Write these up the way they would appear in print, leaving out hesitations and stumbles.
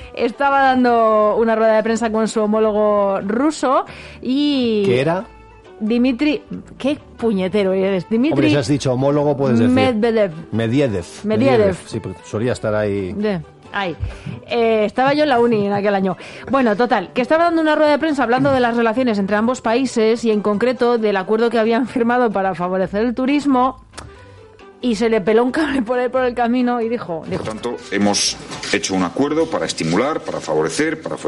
estaba dando una rueda de prensa con su homólogo ruso y... ¿Qué era? Dmitry... ¿Qué puñetero eres? Dmitry... Hombre, si has dicho homólogo, puedes decir... Medvedev. Sí, porque solía estar ahí... Ahí. Estaba yo en la uni en aquel año. Bueno, total, que estaba dando una rueda de prensa hablando de las relaciones entre ambos países y en concreto del acuerdo que habían firmado para favorecer el turismo, y se le peló un cable por el camino y dijo... Por tanto, hemos hecho un acuerdo para estimular, para favorecer, para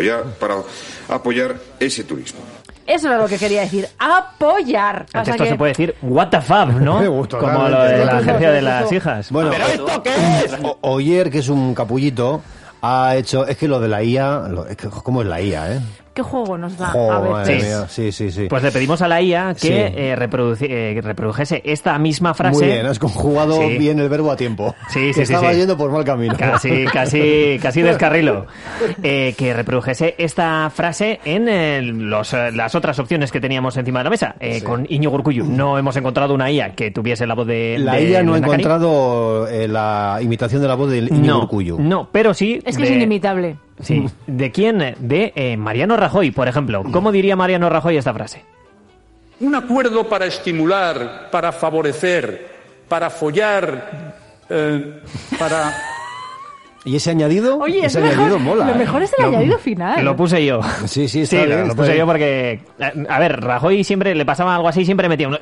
apoyar ese turismo. Eso era lo que quería decir, apoyar. Antes esto se puede decir what the fuck, ¿no? Como lo de la agencia de las hijas. Bueno, ¿pero esto qué es? Oyer, que es un capullito, ha hecho... Es que lo de la IA... ¿Cómo es la IA, ¿Qué juego nos da? A ver. Sí. Sí. Pues le pedimos a la IA que reprodujese esta misma frase. Muy bien, has conjugado bien el verbo a tiempo. Sí. Estaba yendo por mal camino. Casi descarrilo. Que reprodujese esta frase en las otras opciones que teníamos encima de la mesa. Con Íñigo Urkullu. No hemos encontrado una IA que tuviese la voz de... La IA no ha encontrado la imitación de la voz de Íñigo Urkullu. No, pero sí... Es que es inimitable. Sí. ¿De quién? De Mariano Rajoy, por ejemplo. ¿Cómo diría Mariano Rajoy esta frase? Un acuerdo para estimular, para favorecer, para follar, para... ¿Y ese añadido? Oye, ese añadido mola. Lo mejor es el añadido final. Lo puse yo. Sí, está bien. Lo puse yo porque... A ver, Rajoy siempre le pasaba algo así, siempre metía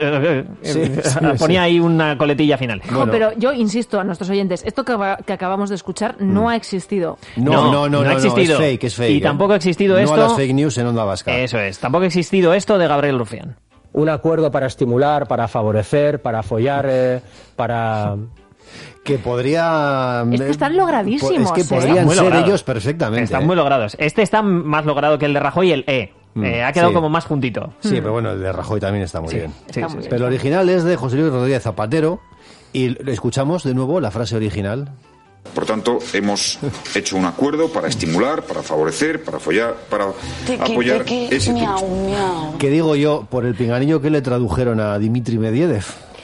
ponía ahí una coletilla final. Bueno. Pero yo insisto a nuestros oyentes, esto que acabamos de escuchar no ha existido. No ha existido. Es fake. Y tampoco ha existido esto... No a las fake news en Onda Vasca. Eso es. Tampoco ha existido esto de Gabriel Rufián. Un acuerdo para estimular, para favorecer, para follar, para... Que podría... Es que están logradísimos. Es que podrían ser ellos perfectamente. Están muy logrados. Este está más logrado que el de Rajoy, el ha quedado como más juntito. Sí, pero bueno, el de Rajoy también está muy bien. Sí. Pero el original es de José Luis Rodríguez Zapatero y escuchamos de nuevo la frase original. Por tanto, hemos hecho un acuerdo para estimular, para favorecer, para apoyar ese turismo. ¿Qué digo yo? Por el pinganillo que le tradujeron a Dmitry Medvedev.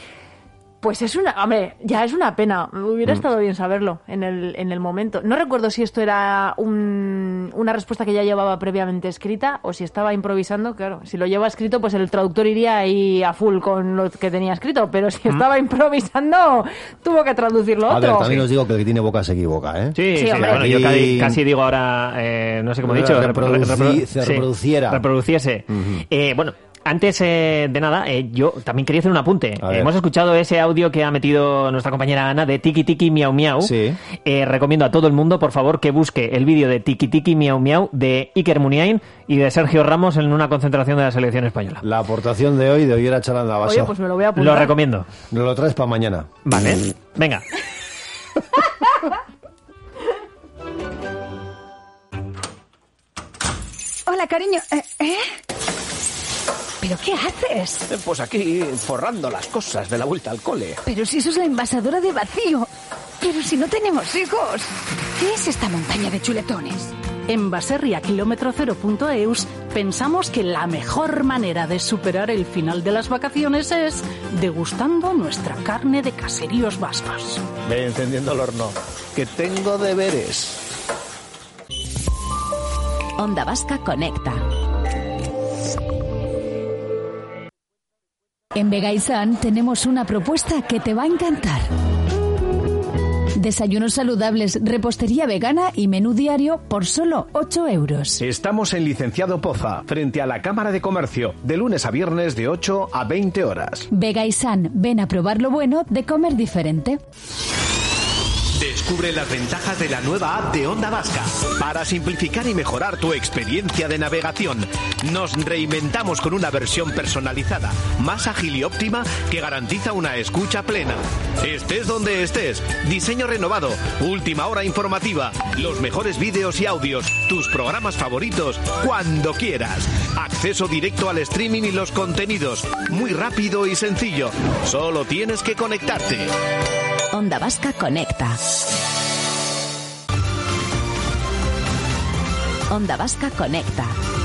Pues ya es una pena. Hubiera estado bien saberlo en el momento. No recuerdo si esto era una respuesta que ya llevaba previamente escrita o si estaba improvisando. Claro, si lo lleva escrito, pues el traductor iría ahí a full con lo que tenía escrito. Pero si estaba improvisando, tuvo que traducirlo otro. A ver, también os digo que el que tiene boca se equivoca, ¿eh? Sí, bueno, yo casi digo ahora, no sé cómo he dicho. Reproduciese. Bueno. Antes de nada, yo también quería hacer un apunte. Hemos escuchado ese audio que ha metido nuestra compañera Ana de Tiki Tiki Miau Miau. Sí. Recomiendo a todo el mundo, por favor, que busque el vídeo de Tiki Tiki Miau Miau de Iker Muniain y de Sergio Ramos en una concentración de la selección española. La aportación de hoy de Oyer a Charanda Baso. Oye, pues me lo voy a apuntar. Lo recomiendo. Nos lo traes para mañana. Vale, venga. Hola, cariño. ¿Pero qué haces? Pues aquí, forrando las cosas de la vuelta al cole. Pero si eso es la envasadora de vacío. Pero si no tenemos hijos. ¿Qué es esta montaña de chuletones? En baserriakilómetro0.eus pensamos que la mejor manera de superar el final de las vacaciones es degustando nuestra carne de caseríos vascos. Ve encendiendo el horno, que tengo deberes. Onda Vasca Conecta. En Vegaisan tenemos una propuesta que te va a encantar. Desayunos saludables, repostería vegana y menú diario por solo 8 euros. Estamos en Licenciado Poza, frente a la Cámara de Comercio, de lunes a viernes de 8 a 20 horas. Vegaisan, ven a probar lo bueno de comer diferente. Descubre las ventajas de la nueva app de Onda Vasca. Para simplificar y mejorar tu experiencia de navegación, nos reinventamos con una versión personalizada, más ágil y óptima que garantiza una escucha plena. Estés donde estés, diseño renovado, última hora informativa, los mejores vídeos y audios, tus programas favoritos, cuando quieras. Acceso directo al streaming y los contenidos, muy rápido y sencillo. Solo tienes que conectarte. Onda Vasca Conecta. Onda Vasca Conecta.